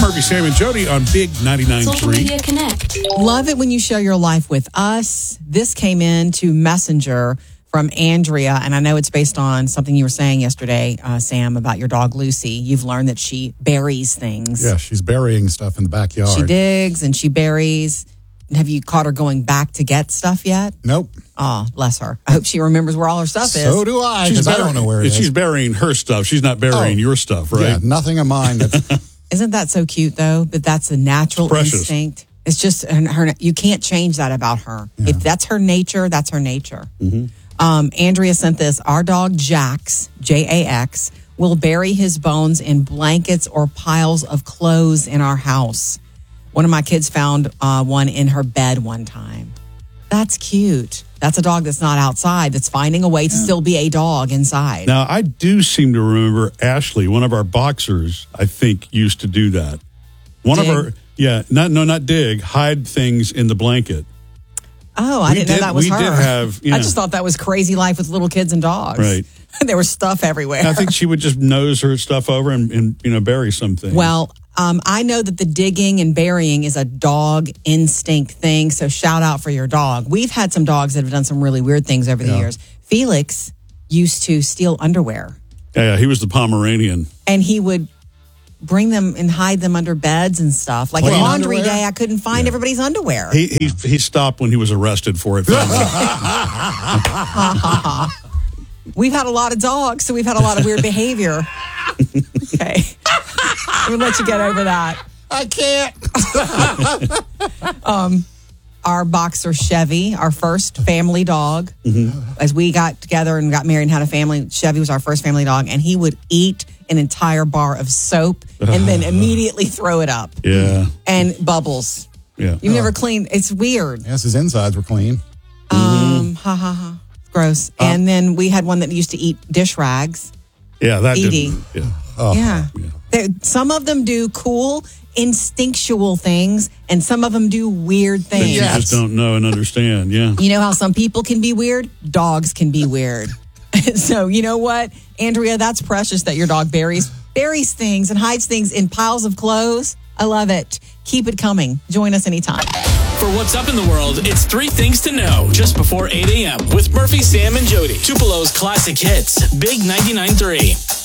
Murphy, Sam, and Jody on Big 99.3. Social Media Connect. Love it when you share your life with us. This came in to Messenger from Andrea, and I know it's based on something you were saying yesterday, Sam, about your dog Lucy. You've learned that she buries things. Yeah, she's burying stuff in the backyard. She digs and she buries. Have you caught her going back to get stuff yet? Nope. Oh, bless her. I hope she remembers where all her stuff is. So do I, because I don't know where it is. She's burying her stuff. She's not burying your stuff, right? Yeah, nothing of mine. Isn't that so cute, though? But that's a natural instinct. It's just her. You can't change that about her. Yeah. If that's her nature, that's her nature. Mm-hmm. Andrea sent this. Our dog Jax, Jax, will bury his bones in blankets or piles of clothes in our house. One of my kids found one in her bed one time. That's cute. That's a dog that's not outside, that's finding a way to still be a dog inside. Now, I do seem to remember Ashley, one of our boxers, I think, used to do that. Not dig, hide things in the blanket. Oh, I didn't know that was her. We did have, I just thought that was crazy life with little kids and dogs. Right. There was stuff everywhere. I think she would just nose her stuff over and bury something. Well, I know that the digging and burying is a dog instinct thing, so shout out for your dog. We've had some dogs that have done some really weird things over the years. Felix used to steal underwear. Yeah, he was the Pomeranian. And he would bring them and hide them under beds and stuff. Like laundry day, I couldn't find everybody's underwear. He stopped when he was arrested for it. We've had a lot of dogs, so we've had a lot of weird behavior. Okay. We'll let you get over that. I can't. Our boxer Chevy, our first family dog, as we got together and got married and had a family, Chevy was our first family dog, and he would eat an entire bar of soap and then immediately throw it up. Yeah. And bubbles. Yeah. You've never cleaned. It's weird. Yes, his insides were clean. Gross. And then we had one that used to eat dish rags. Yeah, that Edie. didn't. Yeah. Some of them do cool, instinctual things, and some of them do weird things. You just don't know and understand, yeah. You know how some people can be weird? Dogs can be weird. So, you know what, Andrea, that's precious that your dog buries things and hides things in piles of clothes. I love it. Keep it coming. Join us anytime. For what's up in the world, it's 3 things to know just before 8 a.m. with Murphy, Sam, and Jody. Tupelo's classic hits, Big 99.3.